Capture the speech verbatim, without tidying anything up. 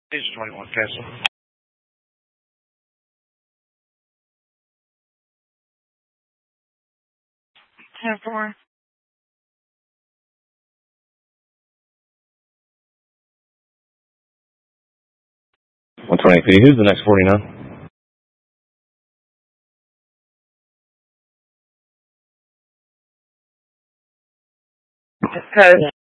Page twenty-one, Castle. ten four. one twenty P. Who's the next forty-nine? It's code.